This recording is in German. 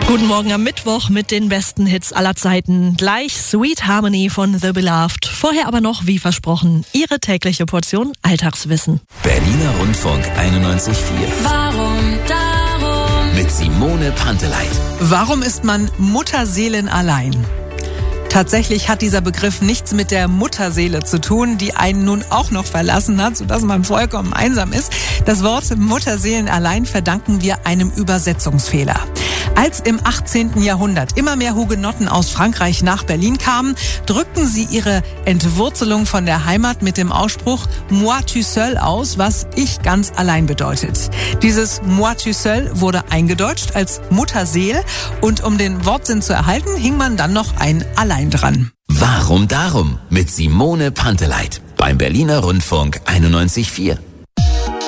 Guten Morgen am Mittwoch mit den besten Hits aller Zeiten. Gleich Sweet Harmony von The Beloved. Vorher aber noch, wie versprochen, Ihre tägliche Portion Alltagswissen. Berliner Rundfunk 91,4. Warum, darum. Mit Simone Panteleit. Warum ist man Mutterseelenallein? Tatsächlich hat dieser Begriff nichts mit der Mutterseele zu tun, die einen nun auch noch verlassen hat, sodass man vollkommen einsam ist. Das Wort Mutterseelenallein verdanken wir einem Übersetzungsfehler. Als im 18. Jahrhundert immer mehr Hugenotten aus Frankreich nach Berlin kamen, drückten sie ihre Entwurzelung von der Heimat mit dem Ausspruch Moi tu seul aus, was ich ganz allein bedeutet. Dieses Moi tu seul wurde eingedeutscht als Mutterseel und um den Wortsinn zu erhalten, hing man dann noch ein Allein dran. Warum darum? Mit Simone Panteleit. Beim Berliner Rundfunk 91,4.